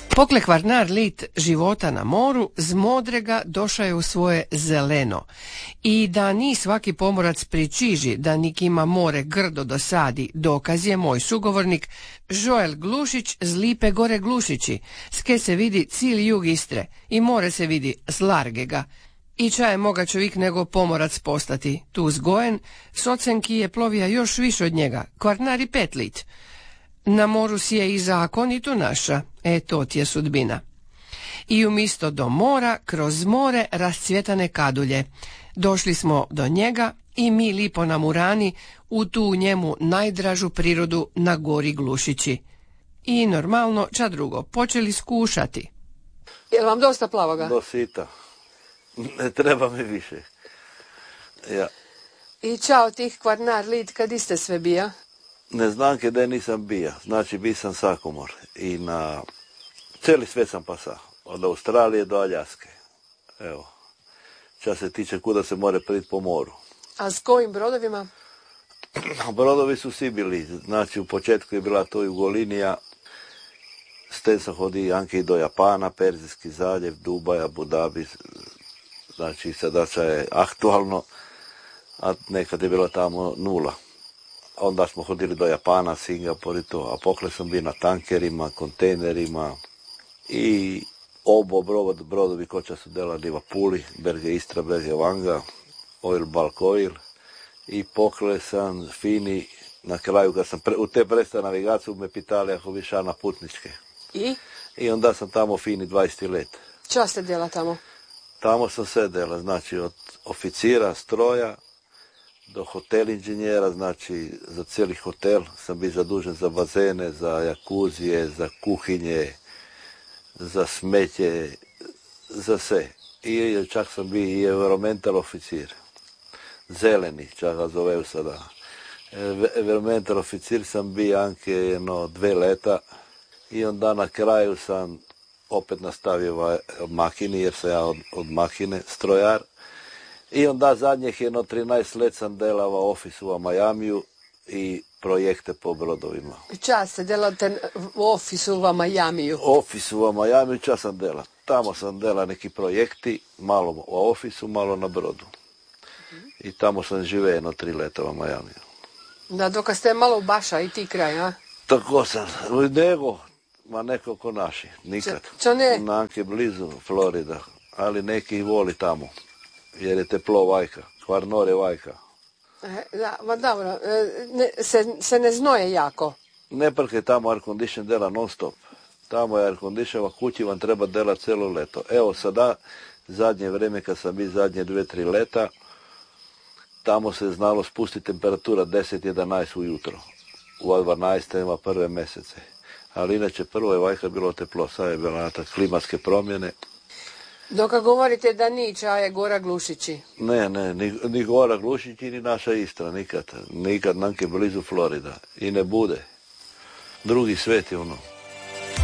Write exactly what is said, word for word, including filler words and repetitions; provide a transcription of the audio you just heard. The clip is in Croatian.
Pokle Kvarnar lit života na moru, z modrega došao je u svoje zeleno. I da ni svaki pomorac pričiži da nikima more grdo dosadi, dokaz je moj sugovornik Joel Glušić z Lipe Gore Glušići, ske se vidi cijeli jug Istre i more se vidi z Largega. I ča je moga čovjek nego pomorac postati, tu zgojen, s ocen ki je plovija još više od njega, Kvarnar i pet lit. Na moru si je i zakon i tu naša, e to ti je sudbina. I umjesto do mora, kroz more rascvjetane kadulje. Došli smo do njega i mi lipo na Murani, u tu njemu najdražu prirodu na gori Glušići. I normalno, ča drugo, počeli skušati. Je li vam dosta plavoga? Do sita. Ne treba mi više. Ja. I čao tih Kvarnar lit, kad iste sve bija? Ne znam kada nisam bija, znači bi sam sakomor i na cijeli svijet sam pasao, od Australije do Aljaske. Evo, čas se tiče kuda se more priti po moru. A s kojim brodovima? Brodovi su svi bili, znači u početku je bila to Jugolinija, s tem sam hodi anke i do Japana, Perzijski zaljev, Dubaja, Abu Dhabi, znači sadača je aktualno, a nekad je bilo tamo nula. Onda smo hodili do Japana, Singapur i to, a pokle sam bio na tankerima, kontejnerima i obo brod, brodovi koča su delali v Puli, Berge Istra, Berge Vanga, Oil Bulk Oil i pokle sam fini na kraju, kad sam pre, u te presta navigaciju me pitali ako bi ša na putničke. I? I onda sam tamo fini dvadeset let. Čo ste djela tamo? Tamo sam sve dela, znači od oficira, stroja, do hotel inženjera, znači za cijeli hotel sam bio zadužen za bazene, za jakuzije, za kuhinje, za smeće, za sve. I čak sam bio i environmental oficir. Zeleni, čak ga zoveu sada. Environmental oficir sam bio anke jedno dve leta i onda na kraju sam opet nastavio makini, jer sam ja od, od makine strojar. I onda zadnjih jedno trinaest let sam delava ofisu u Majamiju i projekte po brodovima. Čas se delate u ofisu u Majamiju? Ofisu u Majamiju čas sam dela. Tamo sam dela neki projekti, malo u ofisu, malo na brodu. I tamo sam žive jedno tri leta u Majamiju. Da, dok ste malo u Baša i ti kraj, a? Tako sam. Nego, ma neko ko naši, nikad. Čo ne? Nanke blizu Florida, ali neki ih voli tamo. Jer je teplo vajka, Kvarnor je vajka. E, da, ma dobro, e, ne, se, se ne znoje jako? Ne prke tamo air condition dela non stop. Tamo je air condition, a kući vam treba dela celo leto. Evo sada, zadnje vreme kad sam bio zadnje dve, tri leta, tamo se znalo spustiti temperatura deset jedanaest ujutro. U dvanaest ima prve mesece. Ali inače prvo je vajka bilo teplo, sad je bilo na klimatske promjene. Dok govorite da niče, a je Gora Glušići? Ne, ne, ni, ni Gora Glušići, ni naša Istra, nikad. Nikad nanke blizu Florida. I ne bude. Drugi svet je ono.